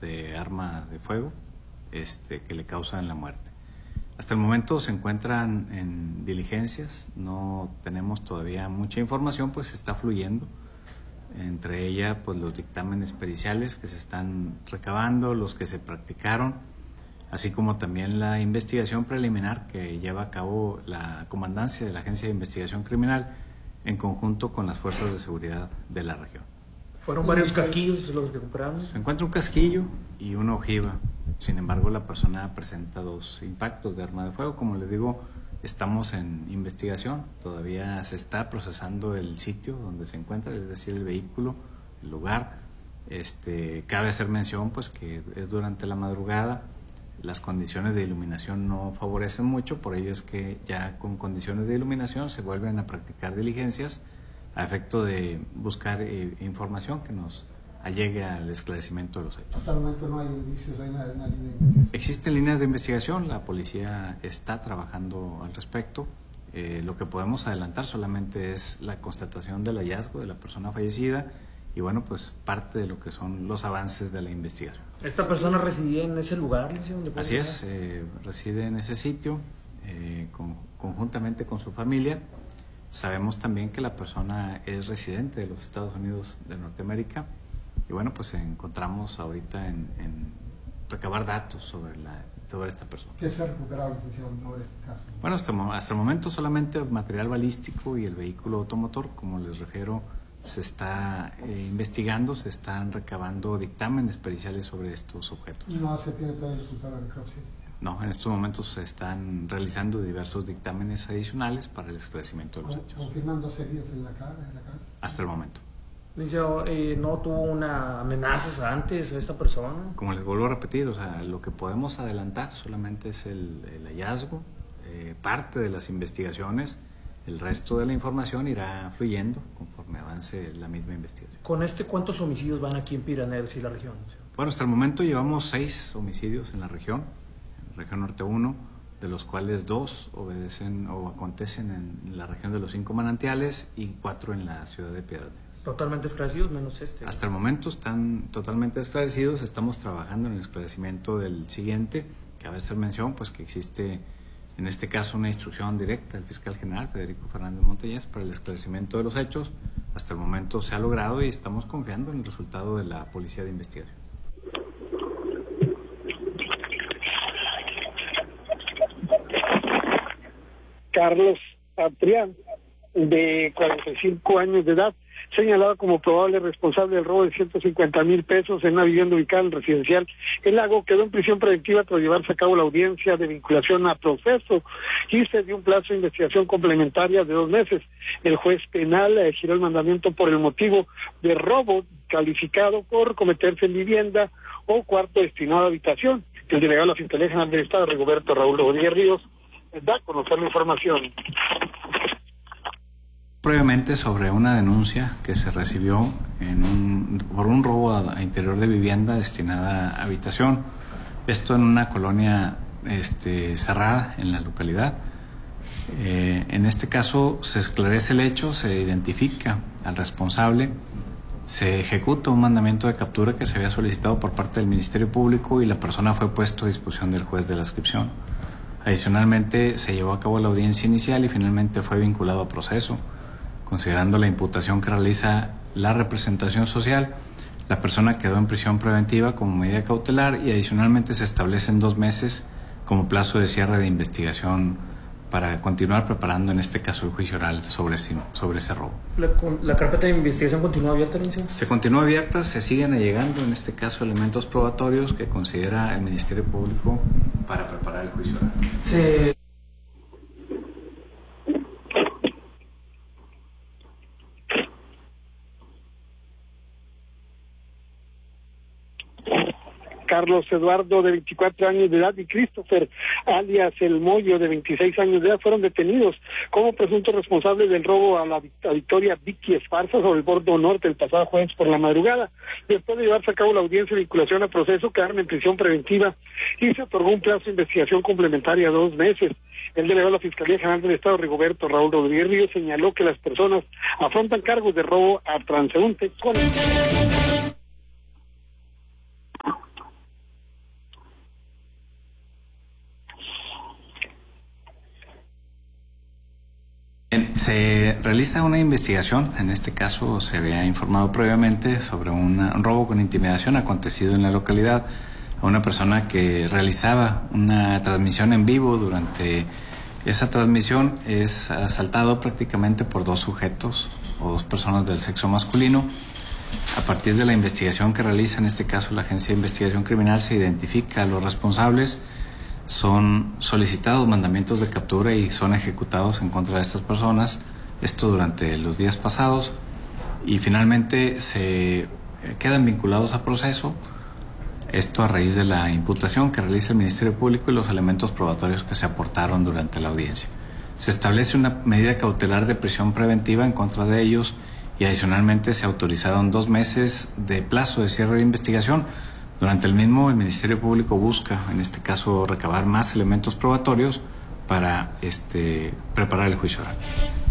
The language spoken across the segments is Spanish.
de arma de fuego que le causan la muerte. Hasta el momento se encuentran en diligencias, no tenemos todavía mucha información, pues está fluyendo. Entre ellas, pues los dictámenes periciales que se están recabando, los que se practicaron, así como también la investigación preliminar que lleva a cabo la comandancia de la Agencia de Investigación Criminal en conjunto con las fuerzas de seguridad de la región. ¿Fueron varios casquillos los que compraron? Se encuentra un casquillo y una ojiva. Sin embargo, la persona presenta 2 impactos de arma de fuego. Como les digo, estamos en investigación. Todavía se está procesando el sitio donde se encuentra, es decir, el vehículo, el lugar. Cabe hacer mención pues que es durante la madrugada. Las condiciones de iluminación no favorecen mucho, por ello es que ya con condiciones de iluminación se vuelven a practicar diligencias a efecto de buscar información que nos allegue al esclarecimiento de los hechos. Hasta el momento no hay indicios, hay una línea de investigación. Existen líneas de investigación, la policía está trabajando al respecto. Lo que podemos adelantar solamente es la constatación del hallazgo de la persona fallecida y bueno, pues parte de lo que son los avances de la investigación. ¿Esta persona residía en ese lugar? Así es, reside en ese sitio conjuntamente con su familia. Sabemos también que la persona es residente de los Estados Unidos de Norteamérica y bueno, pues encontramos ahorita en recabar datos sobre esta persona. ¿Qué se ha recuperado, licenciado, sobre este caso? Bueno, hasta el momento solamente material balístico y el vehículo automotor, como les refiero, se está investigando, se están recabando dictámenes periciales sobre estos objetos. ¿Y no se tiene todavía el resultado de la necropsia? No, en estos momentos se están realizando diversos dictámenes adicionales para el esclarecimiento de los hechos. ¿Confirman 2 heridas en la cabeza? Hasta el momento. Licenciado, ¿no tuvo una amenazas antes a esta persona? Como les vuelvo a repetir, o sea, lo que podemos adelantar solamente es el hallazgo, parte de las investigaciones. El resto de la información irá fluyendo conforme avance la misma investigación. ¿Con ¿cuántos homicidios van aquí en Piraneros y la región? Bueno, hasta el momento llevamos 6 homicidios en la región Norte 1, de los cuales 2 obedecen o acontecen en la región de los 5 manantiales y 4 en la ciudad de Piedras Negras. ¿Totalmente esclarecidos menos Hasta el momento están totalmente esclarecidos, estamos trabajando en el esclarecimiento del siguiente. Cabe hacer mención pues que existe en este caso una instrucción directa del fiscal general Federico Fernández Montañez para el esclarecimiento de los hechos. Hasta el momento se ha logrado y estamos confiando en el resultado de la Policía de Investigación. Carlos Adrián, de 45 años de edad, señalado como probable responsable del robo de 150,000 pesos en una vivienda ubicada en el residencial El Lago, quedó en prisión preventiva tras llevarse a cabo la audiencia de vinculación a proceso y se dio un plazo de investigación complementaria de 2 meses. El juez penal giró el mandamiento por el motivo de robo calificado por cometerse en vivienda o cuarto destinado a habitación. El delegado de la Fiscalía General del Estado, Rigoberto Raúl Rodríguez Ríos, da a conocer la información. Previamente sobre una denuncia que se recibió por un robo a interior de vivienda destinada a habitación. Esto en una colonia cerrada en la localidad. En este caso se esclarece el hecho, se identifica al responsable, se ejecuta un mandamiento de captura que se había solicitado por parte del Ministerio Público y la persona fue puesto a disposición del juez de la adscripción. Adicionalmente se llevó a cabo la audiencia inicial y finalmente fue vinculado a proceso. Considerando la imputación que realiza la representación social, la persona quedó en prisión preventiva como medida cautelar y adicionalmente se establecen 2 meses como plazo de cierre de investigación para continuar preparando en este caso el juicio oral sobre ese robo. ¿La carpeta de investigación continúa abierta, licenciado? Se continúa abierta, se siguen allegando en este caso elementos probatorios que considera el Ministerio Público para preparar el juicio oral. Sí. Carlos Eduardo, de 24 años de edad, y Christopher, alias El Moyo, de 26 años de edad, fueron detenidos como presuntos responsables del robo a la Victoria Vicky Esparza sobre el bordo norte el pasado jueves por la madrugada. Después de llevarse a cabo la audiencia de vinculación a proceso, quedaron en prisión preventiva y se otorgó un plazo de investigación complementaria de 2 meses. El delegado de la Fiscalía General del Estado, Rigoberto Raúl Rodríguez Ríos, señaló que las personas afrontan cargos de robo a transeúnte con... Se realiza una investigación, en este caso se había informado previamente sobre un robo con intimidación acontecido en la localidad a una persona que realizaba una transmisión en vivo. Durante esa transmisión es asaltado prácticamente por dos sujetos o dos personas del sexo masculino. A partir de la investigación que realiza, en este caso la Agencia de Investigación Criminal, se identifica a los responsables, son solicitados mandamientos de captura y son ejecutados en contra de estas personas, esto durante los días pasados, y finalmente se quedan vinculados a proceso, esto a raíz de la imputación que realiza el Ministerio Público y los elementos probatorios que se aportaron durante la audiencia. Se establece una medida cautelar de prisión preventiva en contra de ellos y adicionalmente se autorizaron 2 meses de plazo de cierre de investigación. Durante el mismo, el Ministerio Público busca, en este caso, recabar más elementos probatorios para preparar el juicio oral.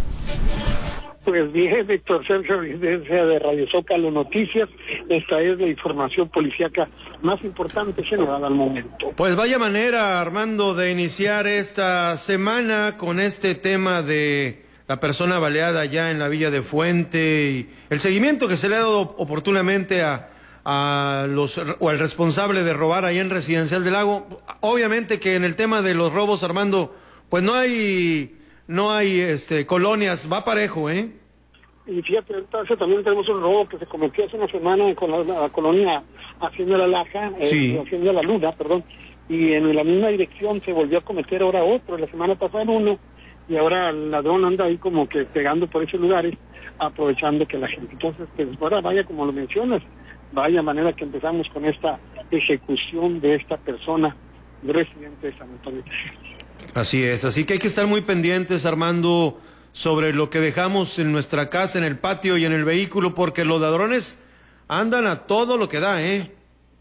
Pues bien, Víctor Sergio, residencia de Radio Zócalo Noticias. Esta es la información policíaca más importante generada al momento. Pues vaya manera, Armando, de iniciar esta semana con este tema de la persona baleada allá en la Villa de Fuente y el seguimiento que se le ha dado oportunamente al responsable de robar ahí en Residencial del Lago. Obviamente que en el tema de los robos, Armando, pues no hay colonias, va parejo, ¿eh? Y fíjate, entonces también tenemos un robo que se cometió hace una semana con la colonia Hacienda La Laja, sí. Hacienda La Luna, perdón, y en la misma dirección se volvió a cometer ahora otro, la semana pasada uno, y ahora el ladrón anda ahí como que pegando por esos lugares, aprovechando que la gente. Entonces, pues ahora vaya, como lo mencionas, vaya manera que empezamos con esta ejecución de esta persona residente de San Antonio. Así es, así que hay que estar muy pendientes, Armando, sobre lo que dejamos en nuestra casa, en el patio y en el vehículo, porque los ladrones andan a todo lo que da, ¿eh?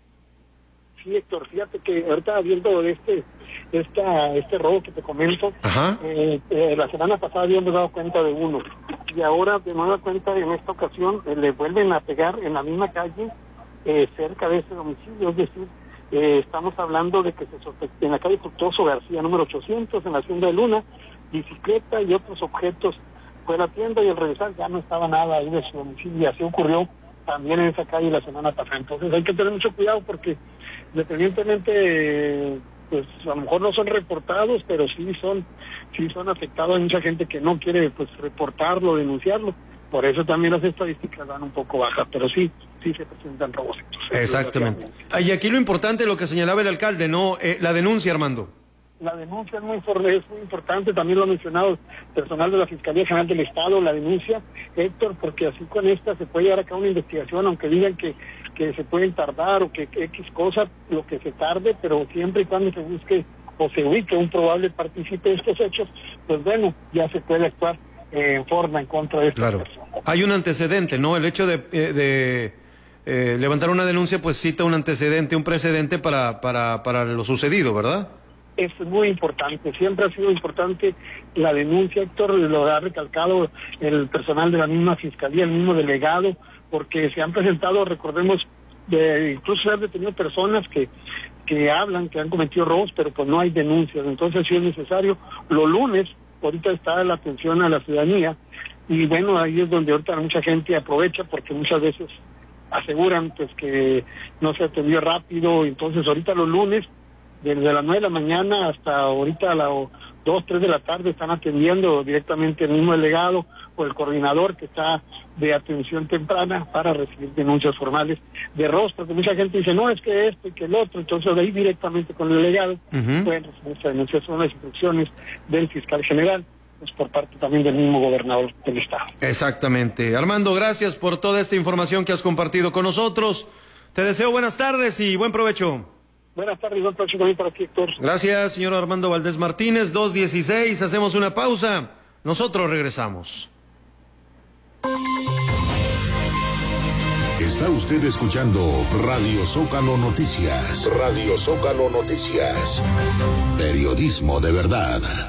Sí, Héctor, fíjate que ahorita viendo este robo que te comento, la semana pasada habíamos dado cuenta de uno, y ahora de nueva cuenta en esta ocasión le vuelven a pegar en la misma calle, cerca de ese domicilio, es decir, estamos hablando de que en la calle Fructuoso García, número 800, en la Hacienda de Luna, bicicleta y otros objetos fue a la tienda, y al regresar ya no estaba nada ahí de su domicilio, y así ocurrió también en esa calle la semana pasada. Entonces hay que tener mucho cuidado porque independientemente, pues a lo mejor no son reportados, pero sí son afectados. Hay mucha gente que no quiere pues reportarlo, denunciarlo. Por eso también las estadísticas dan un poco bajas, pero sí se presentan robos. Exactamente. Y aquí lo importante, lo que señalaba el alcalde, ¿no? La denuncia, Armando. La denuncia es muy importante, también lo ha mencionado el personal de la Fiscalía General del Estado, la denuncia, Héctor, porque así con esta se puede llevar a cabo una investigación, aunque digan que se pueden tardar o que X cosa, lo que se tarde, pero siempre y cuando se busque o se ubique un probable partícipe de estos hechos, pues bueno, ya se puede actuar en forma en contra de esta persona. Hay un antecedente, ¿no? El hecho de levantar una denuncia, pues cita un antecedente, un precedente para lo sucedido, ¿verdad? Es muy importante, siempre ha sido importante la denuncia, Héctor, lo ha recalcado el personal de la misma Fiscalía, el mismo delegado, porque se han presentado, recordemos, incluso se han detenido personas que hablan, que han cometido robos, pero pues no hay denuncias. Entonces sí es necesario. Los lunes, ahorita está la atención a la ciudadanía, y bueno, ahí es donde ahorita mucha gente aprovecha, porque muchas veces aseguran pues que no se atendió rápido. Entonces ahorita los lunes, desde las 9 de la mañana hasta ahorita a las 2, 3 de la tarde, están atendiendo directamente el mismo delegado o el coordinador que está de atención temprana para recibir denuncias formales de robos, porque mucha gente dice, no, es que esto y que el otro. Entonces de ahí directamente con el delegado pueden recibir esa denuncia. Son las instrucciones del fiscal general, pues por parte también del mismo gobernador del estado. Exactamente. Armando, gracias por toda esta información que has compartido con nosotros. Te deseo buenas tardes y buen provecho. Buenas tardes, buen provecho también para ti, Héctor. Gracias, señor Armando Valdés Martínez. 2:16, hacemos una pausa. Nosotros regresamos. Está usted escuchando Radio Zócalo Noticias. Radio Zócalo Noticias. Periodismo de verdad.